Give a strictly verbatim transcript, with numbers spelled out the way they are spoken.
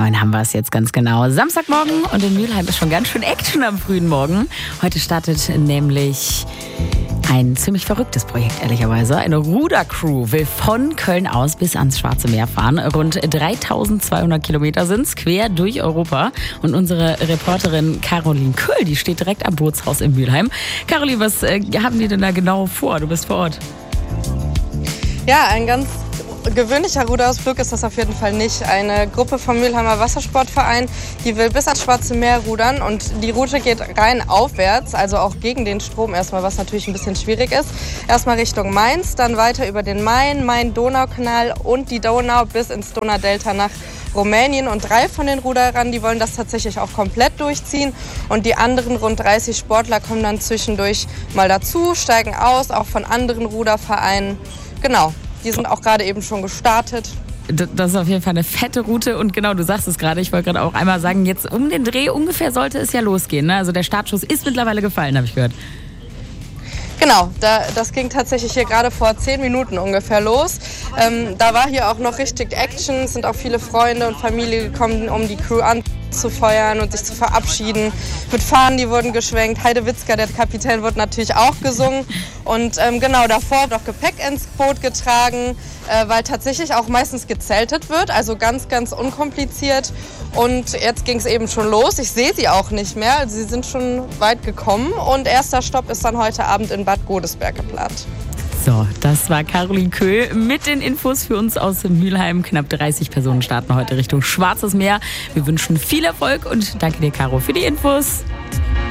neun haben wir es jetzt ganz genau. Samstagmorgen und in Mülheim ist schon ganz schön Action am frühen Morgen. Heute startet nämlich ein ziemlich verrücktes Projekt, ehrlicherweise. Eine Rudercrew will von Köln aus bis ans Schwarze Meer fahren. Rund dreitausendzweihundert Kilometer sind es quer durch Europa. Und unsere Reporterin Caroline Köhl, die steht direkt am Bootshaus in Mülheim. Caroline, was äh, haben die denn da genau vor? Du bist vor Ort. Ja, ein ganz gewöhnlicher Ruderausflug ist das auf jeden Fall nicht. Eine Gruppe vom Mülheimer Wassersportverein, die will bis ans Schwarze Meer rudern und die Route geht rein aufwärts, also auch gegen den Strom erstmal, was natürlich ein bisschen schwierig ist. Erstmal Richtung Mainz, dann weiter über den Main, Main-Donau-Kanal und die Donau bis ins Donaudelta nach Rumänien. Und drei von den Ruderern, die wollen das tatsächlich auch komplett durchziehen. Und die anderen rund dreißig Sportler kommen dann zwischendurch mal dazu, steigen aus, auch von anderen Rudervereinen. Genau. Die sind auch gerade eben schon gestartet. Das ist auf jeden Fall eine fette Route und genau, du sagst es gerade, ich wollte gerade auch einmal sagen, jetzt um den Dreh ungefähr sollte es ja losgehen, ne? Also der Startschuss ist mittlerweile gefallen, habe ich gehört. Genau, da, das ging tatsächlich hier gerade vor zehn Minuten ungefähr los. Ähm, da war hier auch noch richtig Action, es sind auch viele Freunde und Familie gekommen, um die Crew anzufeuern und sich zu verabschieden. Mit Fahnen, die wurden geschwenkt, Heide Witzka, der Kapitän, wurde natürlich auch gesungen. Und ähm, genau, davor wird auch Gepäck ins Boot getragen, äh, weil tatsächlich auch meistens gezeltet wird, also ganz, ganz unkompliziert. Und jetzt ging es eben schon los. Ich sehe sie auch nicht mehr, also sie sind schon weit gekommen. Und erster Stopp ist dann heute Abend in Bad Godesberg geplant. So, das war Caroline Köhl mit den Infos für uns aus Mülheim. Knapp dreißig Personen starten heute Richtung Schwarzes Meer. Wir wünschen viel Erfolg und danke dir, Caro, für die Infos.